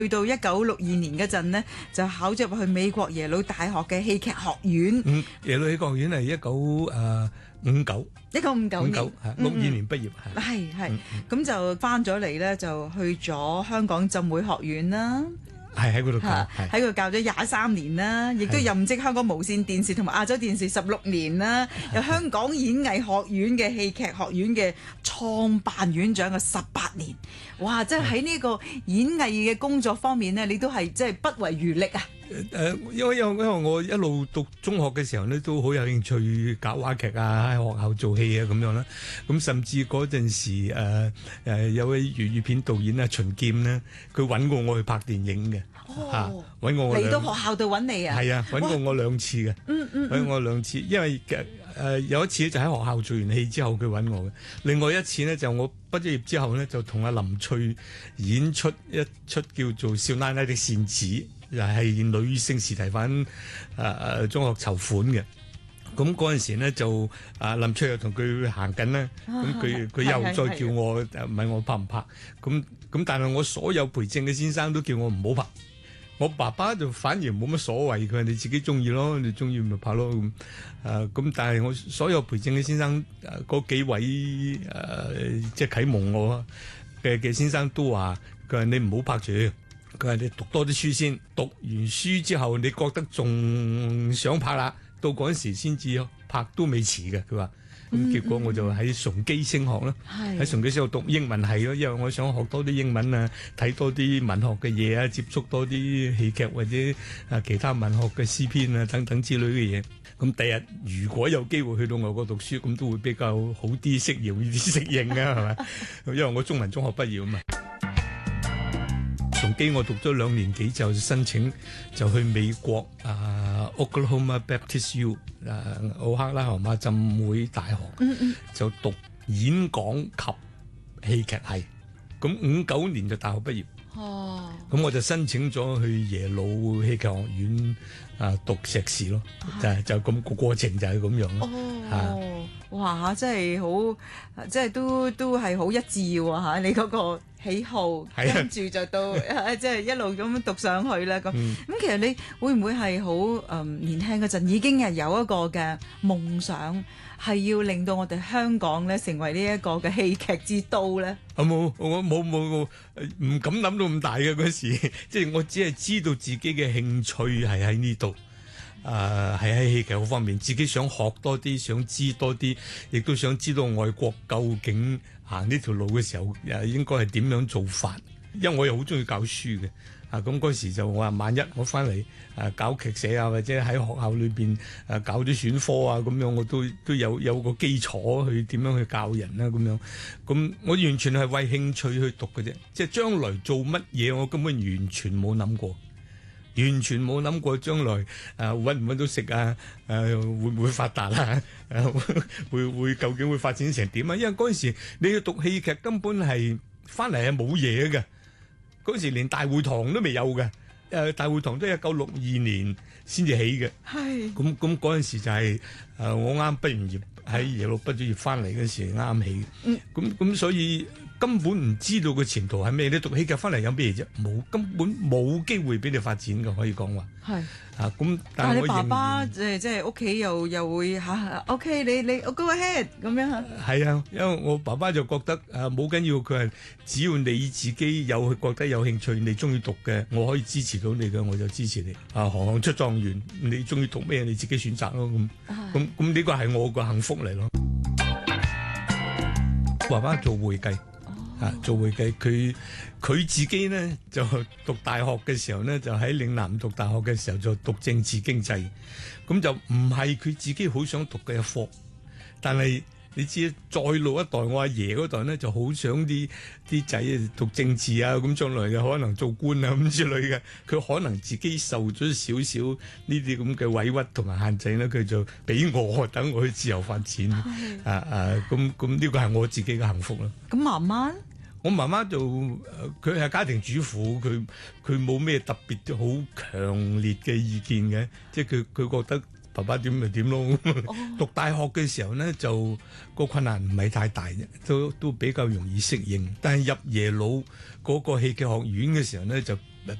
去到1962年嗰陣呢，就考咗入去美國耶魯大學嘅戲劇學院。 耶魯戲劇學院係1959 1959年 62年畢業係咁就翻咗嚟咧，就去咗香港浸會學院啦。 係喺嗰度教， 喺嗰度教咗23年啦，亦都任職香港無線電視同埋亞洲電視16年啦，有香港演藝學院嘅戲劇學院嘅創辦院長嘅18年。哇！即係喺呢個演藝嘅工作方面呢，你都係即係不遺餘力啊！ 因為我一路讀中學嘅時候呢，都好有興趣搞話劇啊，喺學校做戲啊咁樣啦。咁甚至嗰陣時有位粵語片導演啊秦劍呢，佢揾過我去拍電影嘅。揾過我嚟到學校度揾你啊？ 係啊，揾過我2次嘅。揾我2次，因為有一次就喺學校做完戲之後佢揾我嘅。另外一次呢，就我畢咗業之後呢，就同阿林翠演出一出叫做《少奶奶的扇子》。又係女性時提反中學籌款嘅，咁嗰陣時呢就林翠又同佢行緊啦，咁佢又再叫我問我拍唔拍，咁但係我所有陪正嘅先生都叫我唔好拍，我爸爸就反而冇乜所謂，佢話你自己中意咯，你中意咪拍咯咁但係我所有陪正嘅先生嗰幾位即係啟蒙我嘅先生都話，佢話你唔好拍住。佢話你讀多啲書先，讀完書之後你覺得仲想拍啦，到嗰陣時先至拍都未遲嘅。佢話咁結果我就喺崇基升學啦，喺崇基升學讀英文系咯，因為我想學多啲英文啊，睇多啲文學嘅嘢啊，接觸多啲戲劇或者其他文學嘅詩篇啊等等之類嘅嘢。咁第日如果有機會去到外國讀書，咁都會比較好啲，適應啊，係咪？因為我中文中學畢業啊嘛。崇基我讀咗2年幾就申請就去美國Oklahoma Baptist U 奧克拉荷馬浸會大學就讀演講及戲劇系，咁59年就大學畢業。咁我就申請咗去耶魯戲劇學院讀碩士咯，就咁個過程就係咁樣咯。 哇！真係好，即係都係好一致喎嚇！你嗰個喜好，跟住就到即係一路咁讀上去啦。咁其實你會唔會係好年輕嗰陣已經係有一個嘅夢想，係要令到我哋香港咧成為呢一個嘅戲劇之都咧？ 我冇唔敢諗到咁大嘅嗰時，即係我只係知道自己嘅興趣係喺呢度。係喺戲劇嗰方面，自己想學多啲，想知多啲，亦都想知道外國究竟行呢條路嘅時候，應該係點樣做法。因為我又好中意教書嘅，咁嗰時就我話萬一我翻嚟搞劇社啊，或者喺學校裏邊搞啲選科啊，咁樣我都有個基礎去點樣去教人啦，咁樣。咁我完全係為興趣去讀嘅啫，即係將來做乜嘢，我根本完全冇諗過。完全冇諗過將來揾唔揾到食啊，會唔會發達啊？會究竟會發展成點啊？因為嗰陣時你要讀戲劇根本係翻嚟係冇嘢嘅，嗰陣時連大會堂都未有嘅，大會堂都係1962年先至起嘅。係咁嗰陣時就係我啱畢完業喺耶魯畢咗業翻嚟嗰時啱起嘅。咁所以根本唔知道個前途係咩？你讀戲劇翻嚟有咩啫？根本冇機會俾你發展嘅，可以講話。係咁，但係你爸爸即係屋企又會OK， 你 go ahead 咁樣嚇。 係啊，因為我爸爸就覺得冇緊要，佢係只要你自己覺得有興趣，你中意讀嘅，我可以支持到你嘅，我就支持你。行行出狀元，你中意讀咩你自己選擇咯。咁呢個係我個幸福嚟咯。爸爸做會計。做會計，佢自己呢就讀大學嘅時候呢，就喺嶺南讀大學嘅時候就讀政治經濟，咁就唔係佢自己好想讀嘅一科，但係你知再老一代，我阿爺嗰代呢就好想啲仔讀政治啊，咁將來就可能做官啊咁之類嘅，佢可能自己受咗少少呢啲咁嘅委屈同埋限制呢，佢就俾我等我去自由發展。咁呢個係我自己嘅幸福啦。 咁媽媽？ 我媽媽就佢係家庭主婦，佢冇咩特別好強烈嘅意見嘅，即係佢覺得爸爸點咪點咯。讀大學嘅時候呢，就個困難唔係太大啫，都比較容易適應。但係入耶魯嗰個戲劇學院嘅時候呢，就